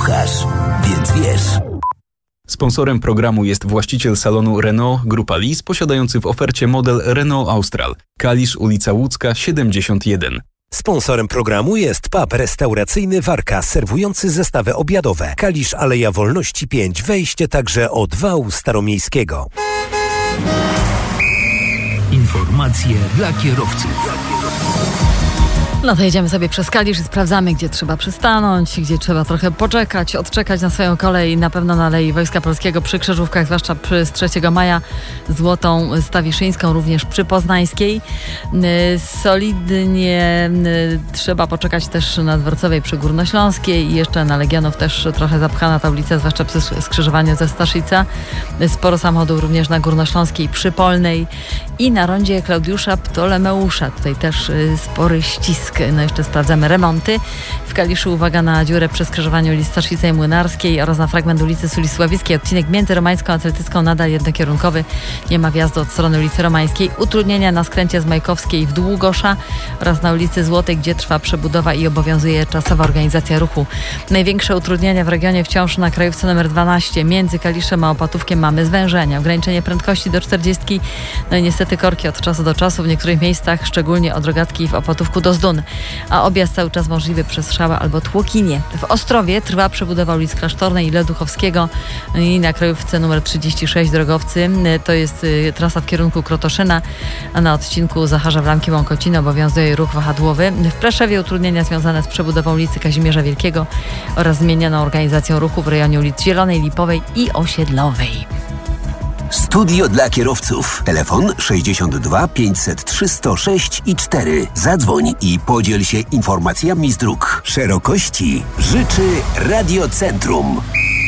słuchasz, więc wiesz. Sponsorem programu jest właściciel salonu Renault Grupa Lis, posiadający w ofercie model Renault Austral. Kalisz, ulica Łódzka, 71. Sponsorem programu jest pub restauracyjny Warka, serwujący zestawy obiadowe. Kalisz, Aleja Wolności 5, wejście także od wału staromiejskiego. Informacje dla kierowców. No to jedziemy sobie przez Kalisz i sprawdzamy, gdzie trzeba przystanąć, gdzie trzeba trochę poczekać, odczekać na swoją kolej. Na pewno na Alei Wojska Polskiego przy Krzyżówkach, zwłaszcza z 3 maja, Złotą Stawiszyńską, również przy Poznańskiej. Solidnie trzeba poczekać też na Dworcowej przy Górnośląskiej i jeszcze na Legionów też trochę zapchana ta ulica, zwłaszcza przy skrzyżowaniu ze Staszica. Sporo samochodów również na Górnośląskiej przy Polnej i na rondzie Klaudiusza Ptolemeusza. Tutaj też spory ścisk. No jeszcze sprawdzamy remonty. W Kaliszu uwaga na dziurę przy skrzyżowaniu ulic Staszicej Młynarskiej oraz na fragment ulicy Sulisławickiej. Odcinek między Romańską a Celtycką nadal jednokierunkowy. Nie ma wjazdu od strony ulicy Romańskiej. Utrudnienia na skręcie z Majkowskiej w Długosza oraz na ulicy Złotej, gdzie trwa przebudowa i obowiązuje czasowa organizacja ruchu. Największe utrudnienia w regionie wciąż na krajówce nr 12. Między Kaliszem a Opatówkiem mamy zwężenia. Ograniczenie prędkości do 40. No i niestety korki od czasu do czasu w niektórych miejscach, szczególnie od Rogatki w Opatówku do Zdun. A objazd cały czas możliwy przez Szałę albo Tłokinie. W Ostrowie trwa przebudowa ulic Klasztornej i Leduchowskiego i na krajówce nr 36 Drogowcy. To jest trasa w kierunku Krotoszyna, a na odcinku Zacharza-Bramki Łąkociny obowiązuje ruch wahadłowy. W Preszewie utrudnienia związane z przebudową ulicy Kazimierza Wielkiego oraz zmienioną organizacją ruchu w rejonie ulic Zielonej, Lipowej i Osiedlowej. Studio dla kierowców. Telefon 62 503 106 i 4. Zadzwoń i podziel się informacjami z dróg. Szerokości życzy Radiocentrum.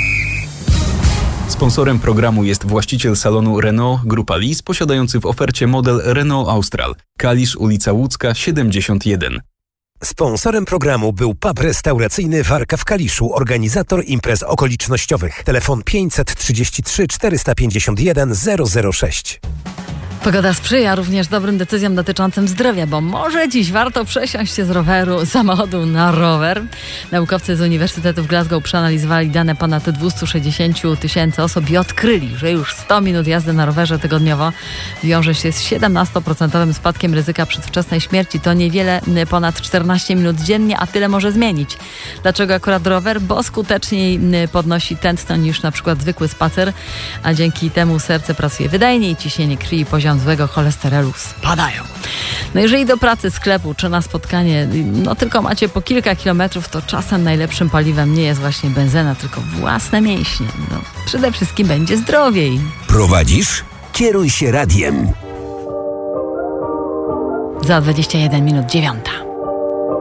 Sponsorem programu jest właściciel salonu Renault Grupa Lis, posiadający w ofercie model Renault Austral. Kalisz, ulica Łódzka, 71. Sponsorem programu był pub restauracyjny Warka w Kaliszu, organizator imprez okolicznościowych. Telefon 533 451 006. Pogoda sprzyja również dobrym decyzjom dotyczącym zdrowia, bo może dziś warto przesiąść się z roweru, samochodu na rower. Naukowcy z Uniwersytetu w Glasgow przeanalizowali dane ponad 260 000 osób i odkryli, że już 100 minut jazdy na rowerze tygodniowo wiąże się z 17% spadkiem ryzyka przedwczesnej śmierci. To niewiele ponad 14 minut dziennie, a tyle może zmienić. Dlaczego akurat rower? Bo skuteczniej podnosi tętno niż na przykład zwykły spacer, a dzięki temu serce pracuje wydajniej, ciśnienie krwi i poziom złego cholesterolu spadają. No jeżeli do pracy, sklepu czy na spotkanie tylko macie po kilka kilometrów, to czasem najlepszym paliwem nie jest właśnie benzyna, tylko własne mięśnie. Przede wszystkim będzie zdrowiej. Prowadzisz? Kieruj się radiem. Za 21 minut 9.